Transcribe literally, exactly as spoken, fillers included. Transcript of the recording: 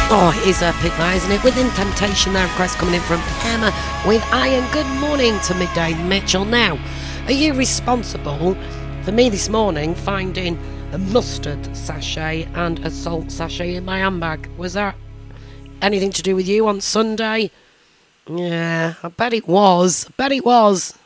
Oh, it is epic that, isn't it? Within Temptation there, of course, coming in from Emma with Iron. Good morning to Midday Mitchell. Now, are you responsible for me this morning finding a mustard sachet and a salt sachet in my handbag? Was that anything to do with you on Sunday? Yeah, I bet it was. I bet it was.